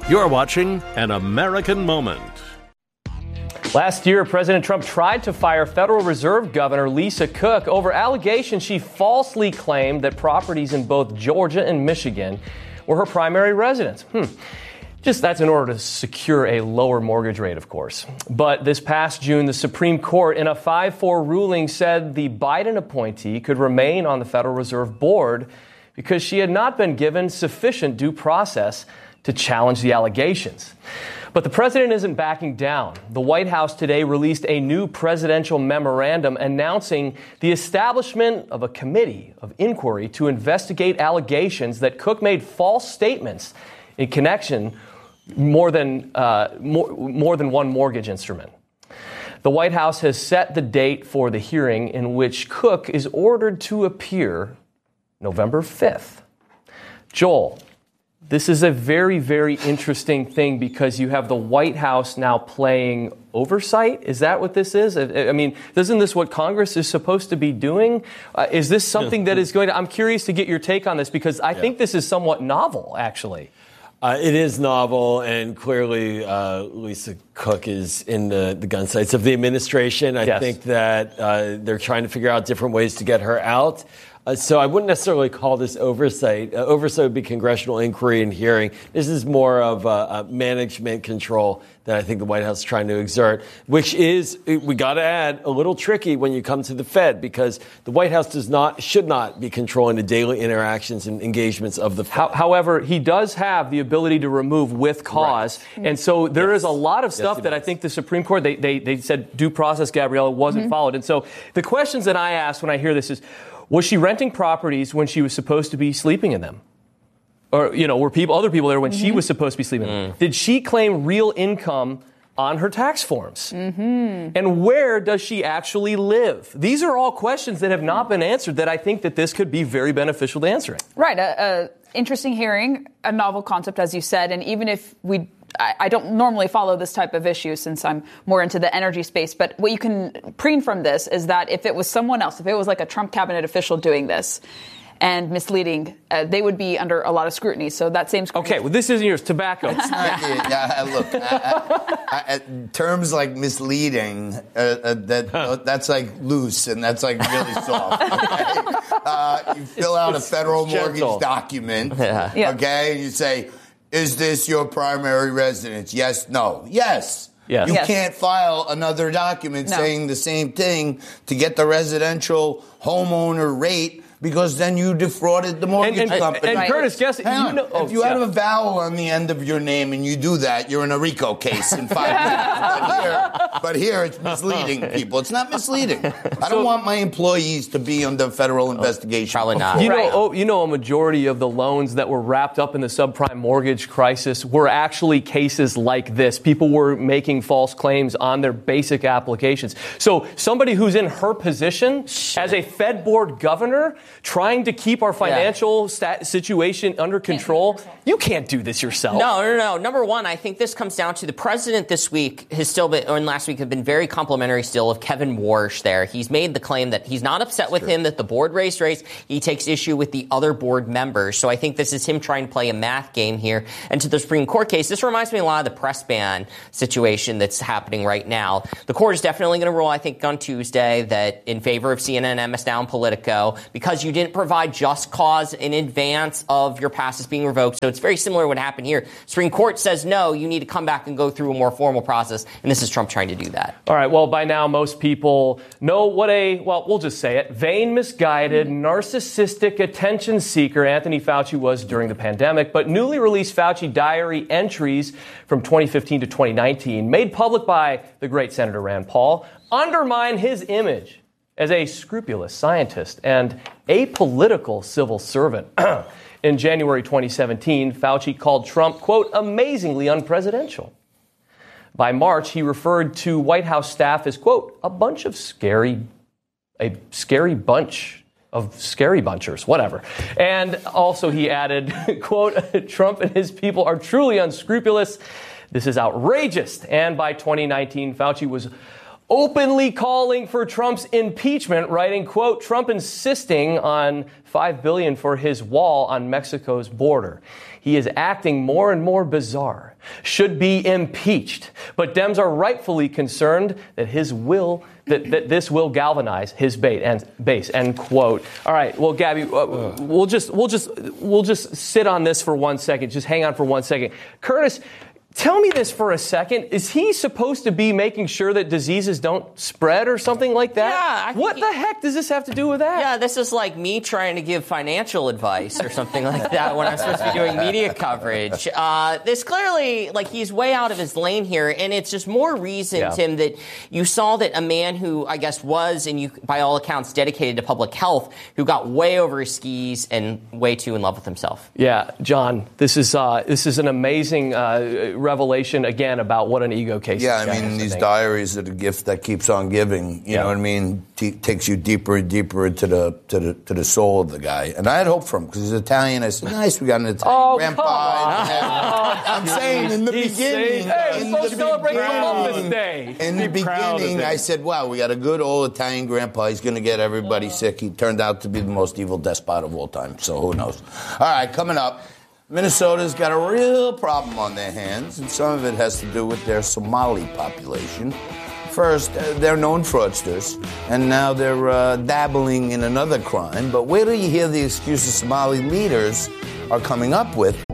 You're watching An American Moment. Last year, President Trump tried to fire Federal Reserve Governor Lisa Cook over allegations she falsely claimed that properties in both Georgia and Michigan were her primary residence. Just that's in order to secure a lower mortgage rate, of course. But this past June, the Supreme Court, in a 5-4 ruling, said the Biden appointee could remain on the Federal Reserve Board because she had not been given sufficient due process to challenge the allegations. But the president isn't backing down. The White House today released a new presidential memorandum announcing the establishment of a committee of inquiry to investigate allegations that Cook made false statements in connection more than one mortgage instrument. The White House has set the date for the hearing in which Cook is ordered to appear November 5th. Joel, this is a very, very interesting thing because you have the White House now playing oversight. Is that what this is? I mean, isn't this what Congress is supposed to be doing? Is this something that is going to... I'm curious to get your take on this because I think this is somewhat novel, actually. It is novel, and clearly Lisa Cook is in the gun sights of the administration. I think that they're trying to figure out different ways to get her out. So I wouldn't necessarily call this oversight. Oversight would be congressional inquiry and hearing. This is more of a management control that I think the White House is trying to exert, which is, we got to add, a little tricky when you come to the Fed because the White House should not be controlling the daily interactions and engagements of the Fed. However, he does have the ability to remove with cause. Right. And so there is a lot of stuff that I think the Supreme Court, they said due process, Gabriella, wasn't followed. And so the questions that I ask when I hear this is, was she renting properties when she was supposed to be sleeping in them? Or, were other people there when she was supposed to be sleeping in them? Did she claim real income on her tax forms? And where does she actually live? These are all questions that have not been answered that I think that this could be very beneficial to answering. Right. Interesting hearing, a novel concept, as you said. And even if I don't normally follow this type of issue since I'm more into the energy space. But what you can preen from this is that if it was someone else, if it was like a Trump cabinet official doing this and misleading, they would be under a lot of scrutiny. So that same scrutiny. Okay, well, this isn't yours. Tobacco. Look, terms like misleading, that's like loose and that's like really soft. Okay? You fill out a federal mortgage document, okay, and you say, is this your primary residence? Yes, no. Yes. Yes. You can't file another document saying the same thing to get the residential homeowner rate because then you defrauded the mortgage company. And Curtis, guess if you have a vowel on the end of your name and you do that, you're in a RICO case in 5 minutes. But here it's misleading people. It's not misleading. I don't want my employees to be under federal investigation. Probably not. A majority of the loans that were wrapped up in the subprime mortgage crisis were actually cases like this. People were making false claims on their basic applications. So somebody who's in her position as a Fed board governor trying to keep our financial situation under control, you can't do this yourself. No. Number one, I think this comes down to the president this week has still been, or last week have been very complimentary still of Kevin Warsh there. He's made the claim that he's not upset with him, that the board raised rates. He takes issue with the other board members. So I think this is him trying to play a math game here. And to the Supreme Court case, this reminds me a lot of the press ban situation that's happening right now. The court is definitely going to rule, I think, on Tuesday that in favor of CNN, MSNBC, and Politico, because you didn't provide just cause in advance of your passes being revoked. So it's very similar to what happened here. Supreme Court says, no, you need to come back and go through a more formal process. And this is Trump trying to do that. All right. Well, by now, most people know what we'll just say it, vain, misguided, narcissistic attention seeker Anthony Fauci was during the pandemic. But newly released Fauci diary entries from 2015 to 2019, made public by the great Senator Rand Paul, undermine his image as a scrupulous scientist and apolitical civil servant. In January 2017, Fauci called Trump, quote, amazingly unpresidential. By March, he referred to White House staff as, quote, a scary bunch of scary bunchers, whatever. And also he added, quote, Trump and his people are truly unscrupulous. This is outrageous. And by 2019, Fauci was openly calling for Trump's impeachment, writing, quote, Trump insisting on $5 billion for his wall on Mexico's border. He is acting more and more bizarre, should be impeached. But Dems are rightfully concerned that that this will galvanize his base, end quote. All right, well, Gabby, we'll just sit on this for 1 second. Just hang on for 1 second. Curtis, tell me this for a second. Is he supposed to be making sure that diseases don't spread or something like that? Yeah. What the heck does this have to do with that? Yeah, this is like me trying to give financial advice or something like that when I'm supposed to be doing media coverage. This clearly, he's way out of his lane here, and it's just more reason, Tim, that you saw that a man who I guess was, and by all accounts, dedicated to public health, who got way over his skis and way too in love with himself. Yeah, John, this is an amazing revelation again about what an ego case is. Yeah, I mean, these diaries are the gift that keeps on giving. You know what I mean? Takes you deeper and deeper into the soul of the guy. And I had hope for him because he's Italian. I said, nice, we got an Italian grandpa. I'm saying in the beginning, I said, wow, we got a good old Italian grandpa. He's going to get everybody sick. He turned out to be the most evil despot of all time. So who knows? All right, coming up. Minnesota's got a real problem on their hands, and some of it has to do with their Somali population. First, they're known fraudsters, and now they're dabbling in another crime. But wait till you hear the excuses Somali leaders are coming up with.